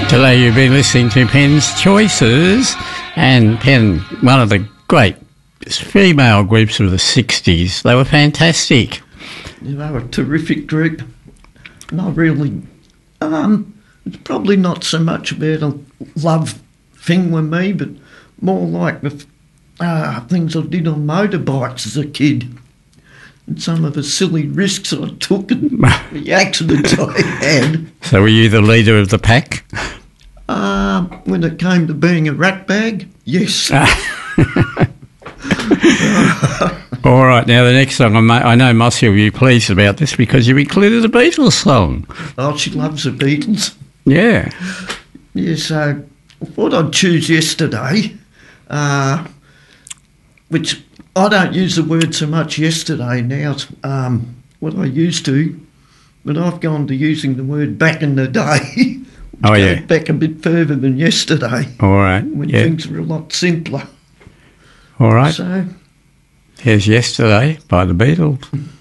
Today you've been listening to Pen's Choices, and Pen, one of the great female groups of the 60s. They were fantastic. They were a terrific group. Not really... it's probably not so much about a love thing with me, but more like the things I did on motorbikes as a kid. And some of the silly risks I took and the accidents I had. So were you the leader of the pack? When it came to being a rat bag, yes. All right, now the next song, I know Mossy will be pleased about this because you included a Beatles song. Oh, she loves the Beatles. Yeah. Yeah, so I thought I'd choose Yesterday, which I don't use the word so much yesterday now, what I used to, but I've gone to using the word back in the day. Oh, yeah. Back a bit further than yesterday. All right. When yeah. things were a lot simpler. All right. So, here's Yesterday by the Beatles.